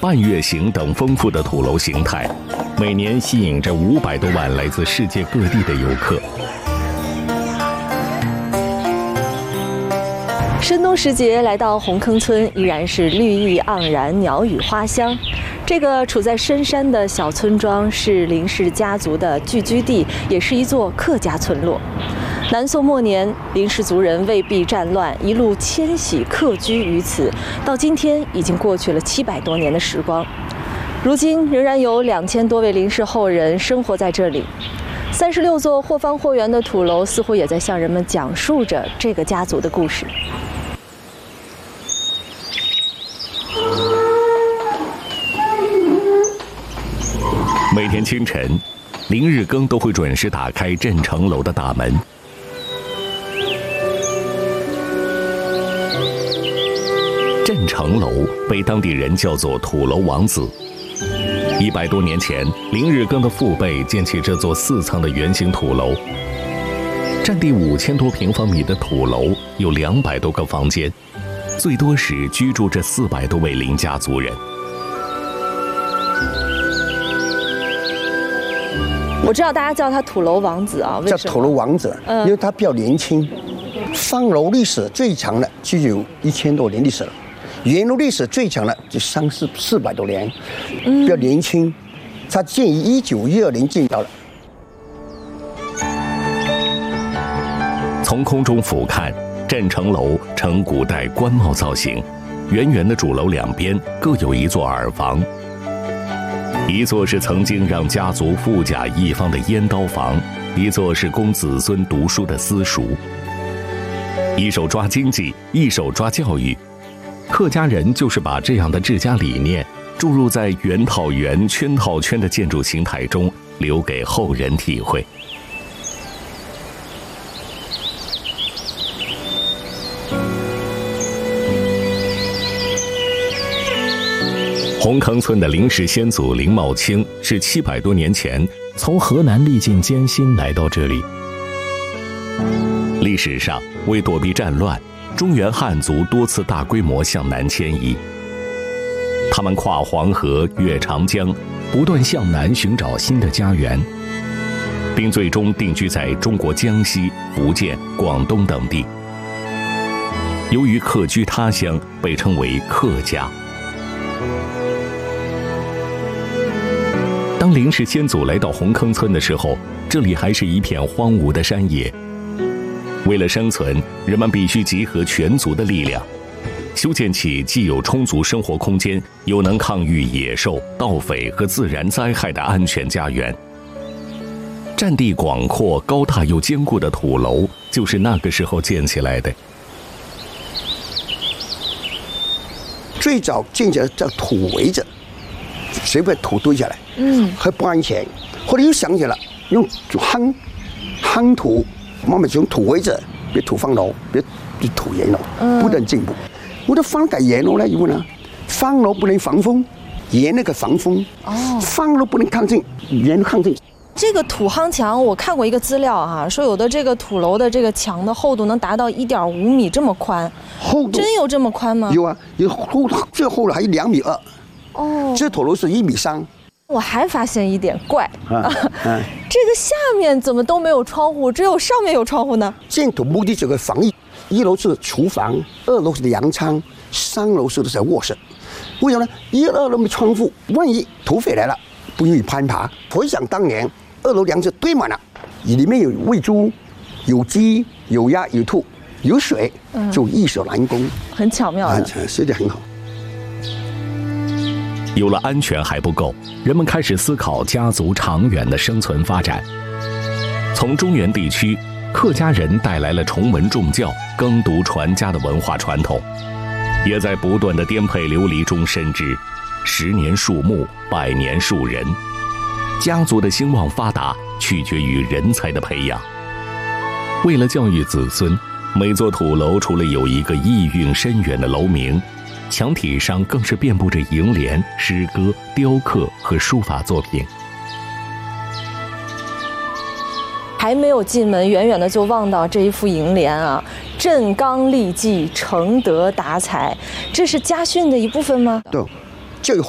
半月形等丰富的土楼形态，每年吸引着500多万来自世界各地的游客。 深冬时节来到红坑村，依然是绿意盎然，鸟语花香。这个处在深山的小村庄是林氏家族的聚居地，也是一座客家村落。南宋末年，林氏族人为避战乱，一路迁徙客居于此，到今天已经过去了700多年的时光。如今仍然有2000多位林氏后人生活在这里。36座或方或圆的土楼似乎也在向人们讲述着这个家族的故事。 每天清晨，林日更都会准时打开镇城楼的大门。镇城楼被当地人叫做土楼王子。100多年前，林日更的父辈建起这座4层的圆形土楼，占地5000多平方米的土楼有200多个房间，最多时居住着400多位林家族人。 我知道大家叫他土楼王子啊，为什么？ 叫土楼王子，因为他比较年轻。方楼历史最长的就有1000多年历史了，圆楼历史最长的就400多年，比较年轻。他建于1912年建造的。 从空中俯瞰，镇城楼呈古代官帽造型，圆圆的主楼两边各有一座耳房。一座是曾经让家族富甲一方的烟刀房，一座是供子孙读书的私塾。一手抓经济，一手抓教育，客家人就是把这样的治家理念注入在圆套圆、圈套圈的建筑形态中，留给后人体会。红坑村的林氏先祖林茂清是700多年前从河南历尽艰辛来到这里。历史上，为躲避战乱，中原汉族多次大规模向南迁移。他们跨黄河、越长江，不断向南寻找新的家园，并最终定居在中国江西、福建、广东等地。由于客居他乡，被称为客家。当林氏先祖来到红坑村的时候，这里还是一片荒芜的山野。为了生存，人们必须集合全族的力量，修建起既有充足生活空间，又能抗御野兽、盗匪和自然灾害的安全家园。占地广阔、高大又坚固的土楼，就是那个时候建起来的。 最早建起来叫土围着，随便土堆下来，还不安全。后来又想起来用夯土，慢慢从土围着变土方楼，变土檐楼，不断进步。我的方改檐楼呢，以后呢，方楼不能防风，檐那个防风，方楼不能抗震，檐抗震。 这个土夯墙，我看过一个资料啊，说有的这个土楼的这个墙的厚度能达到1.5米这么宽， 厚度真有这么宽吗？ 有啊，有厚，最厚的还有2.2米。哦，这土楼是1.3米。 我还发现一点怪，这个下面怎么都没有窗户，只有上面有窗户呢？ 建土目的这个防疫，1楼是厨房，2楼是粮仓，3楼是卧室。为什么呢？1、2楼没窗户，万一土匪来了，不容易攀爬。回想当年，2楼粮食堆满了，里面有喂猪、有鸡、有鸭、有兔、有水，就易守难攻， 很巧妙的， 设计很好。 有了安全还不够，人们开始思考家族长远的生存发展。从中原地区，客家人带来了崇文重教、耕读传家的文化传统，也在不断的颠沛流离中深知10年树木，100年树人。家族的兴旺发达取决于人才的培养。为了教育子孙，每座土楼除了有一个意蕴深远的楼名，墙体上更是遍布着楹联、诗歌、雕刻和书法作品。 还没有进门，远远的就望到这一副楹联啊，“镇刚立纪，承德达才”，这是家训的一部分吗？ 对，